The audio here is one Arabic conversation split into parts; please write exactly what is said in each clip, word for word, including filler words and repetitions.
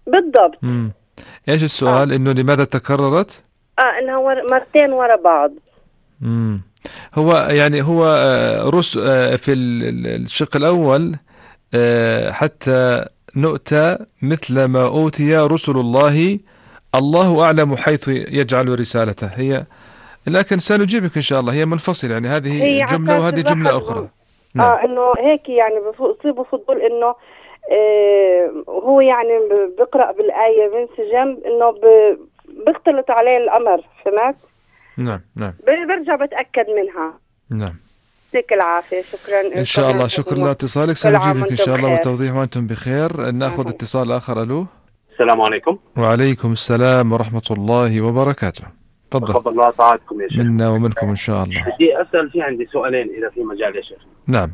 بالضبط. مم. ايش السؤال؟ آه. انه لماذا تكررت؟ اه انها ور... مرتين ورا بعض. مم. هو يعني هو رس في الشق الأول حتى نؤتى مثل ما أوتي رسل الله، الله أعلم حيث يجعل رسالته. هي لكن سنجيبك إن شاء الله، هي منفصلة يعني، هذه جملة وهذه جملة أخرى. نعم. آه إنه هيك يعني بصيبه فضول إنه آه هو يعني بقرأ بالآية بنسجم إنه بيختلط عليه الأمر، فهمت؟ نعم نعم. برجع بتأكد منها. نعم. يعطيك العافية، شكرا إن شاء الله. شكرا لاتصالك، سنجيبك إن شاء الله وتوضيح وأنتم بخير. نأخذ آه. اتصال آخر. ألو. السلام عليكم. وعليكم السلام ورحمة الله وبركاته. تفضل. تفضل الله طاعتكم يا شيخ. منا ومنكم إن شاء الله. بدي أسأل، في عندي سؤالين إذا في مجال يا شيخ. نعم.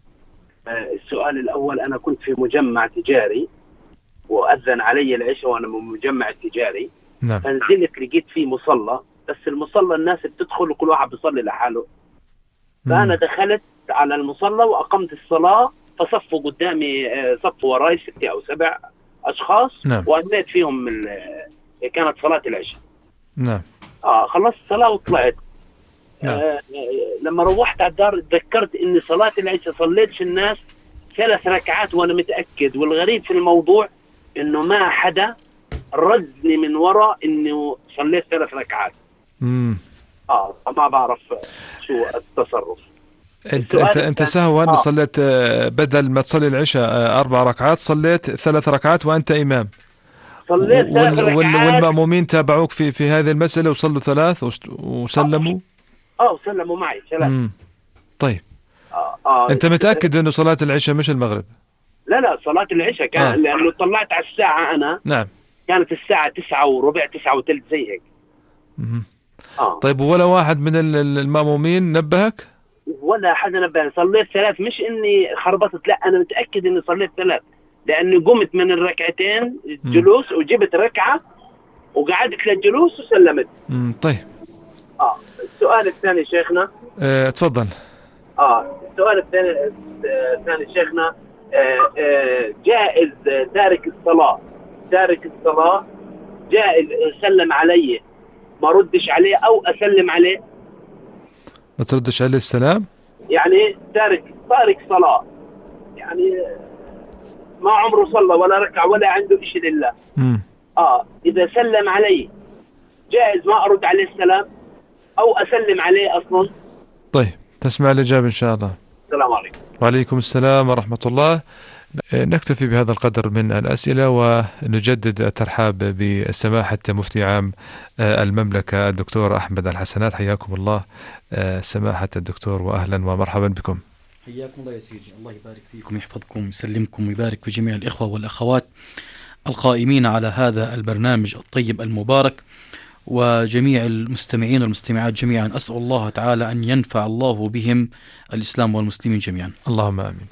السؤال الأول، أنا كنت في مجمع تجاري وأذن علي العشاء وأنا من المجمع التجاري. نعم. فنزلت لقيت فيه مصلى، بس المصلى الناس بتدخل وكل واحد بيصلي لحاله. فأنا دخلت على المصلى وأقمت الصلاة، فصفوا قدامي صف وراي ستة أو سبع أشخاص. نعم. وأديت فيهم كانت صلاة العشاء. نعم. آه خلصت الصلاة وطلعت. نعم. آه لما روحت على الدار تذكرت إني صلاة العشاء صليتش الناس ثلاث ركعات وأنا متأكد. والغريب في الموضوع إنه ما حدا ردني من وراء إنه صليت ثلاث ركعات. امم آه ما بعرف شو التصرف. انت انت انت سهوا آه. صليت بدل ما تصلي العشاء اربع ركعات صليت ثلاث ركعات وانت امام. صليت ثلاث ركعات. والمأمومين تابعوك في في هذه المسألة وصلوا ثلاث وسلموا. اه وسلموا معي ثلاث. طيب. آه. آه. انت متأكد انه صلاة العشاء مش المغرب؟ لا لا صلاة العشاء كان. آه. لأنه طلعت على الساعة أنا. نعم. كانت الساعة تسعة وربع، تسعة وثلث زي هيك. آه. طيب ولا واحد من المأمومين نبهك؟ ولا حدا نبهني. صليت ثلاث، مش إني خربطت، لا أنا متأكد إني صليت ثلاث، لأني قمت من الركعتين جلوس وجبت ركعة وقعدت للجلوس وسلمت. امم طيب. آه السؤال الثاني شيخنا. اه تفضل. آه السؤال الثاني الثاني شيخنا. آه آه جائز تارك الصلاة تارك الصلاة جائز سلم علي ما ردش عليه أو أسلم عليه؟ ما تردش عليه السلام؟ يعني تارك تارك صلاة، يعني ما عمره صلى ولا ركع ولا عنده إشي لله. امم آه إذا سلم علي جائز ما أرد عليه السلام أو أسلم عليه أصلا؟ طيب تسمع الإجابة إن شاء الله. السلام عليكم. وعليكم السلام ورحمة الله. نكتفي بهذا القدر من الأسئلة ونجدد الترحاب بسماحة مفتي عام المملكة الدكتور أحمد الحسنات. حياكم الله سماحة الدكتور وأهلا ومرحبا بكم. حياكم الله يا سيدي، الله يبارك فيكم يحفظكم يسلمكم ويبارك في جميع الإخوة والأخوات القائمين على هذا البرنامج الطيب المبارك، وجميع المستمعين والمستمعات جميعا. أسأل الله تعالى أن ينفع الله بهم الإسلام والمسلمين جميعا، اللهم آمين.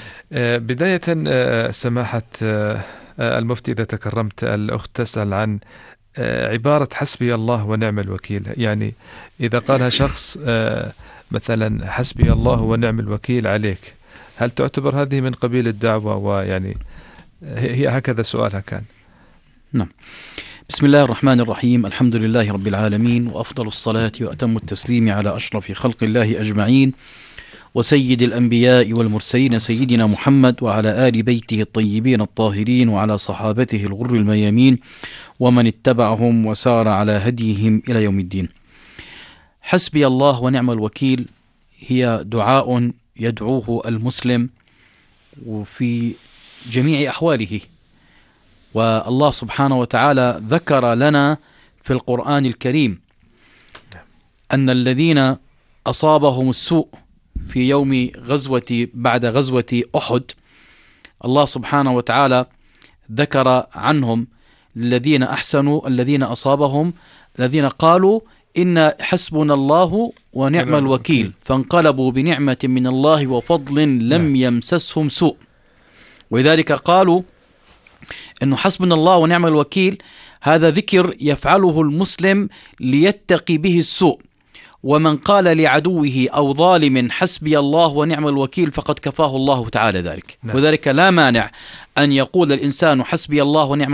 بداية سماحة المفتي، إذا تكرمت، الأخت تسأل عن عبارة حسبي الله ونعم الوكيل. يعني إذا قالها شخص مثلا حسبي الله ونعم الوكيل عليك، هل تعتبر هذه من قبيل الدعوة؟ ويعني هي هكذا سؤالها كان. نعم. بسم الله الرحمن الرحيم، الحمد لله رب العالمين، وأفضل الصلاة وأتم التسليم على أشرف خلق الله أجمعين، وسيد الأنبياء والمرسلين سيدنا محمد وعلى آل بيته الطيبين الطاهرين وعلى صحابته الغر الميامين ومن اتبعهم وسار على هديهم إلى يوم الدين. حسبي الله ونعم الوكيل هي دعاء يدعوه المسلم وفي جميع أحواله، والله سبحانه وتعالى ذكر لنا في القرآن الكريم أن الذين أصابهم السوء في يوم غزوة بعد غزوة أحد، الله سبحانه وتعالى ذكر عنهم الذين أحسنوا الذين أصابهم الذين قالوا إن حسبنا الله ونعم الوكيل فانقلبوا بنعمة من الله وفضل لم يمسسهم سوء. ولذلك قالوا إنه حسبنا الله ونعم الوكيل هذا ذكر يفعله المسلم ليتقي به السوء، ومن قال لعدوه أو ظالم حسبي الله ونعم الوكيل فقد كفاه الله تعالى ذلك. وذلك لا مانع أن يقول الإنسان حسبي الله ونعم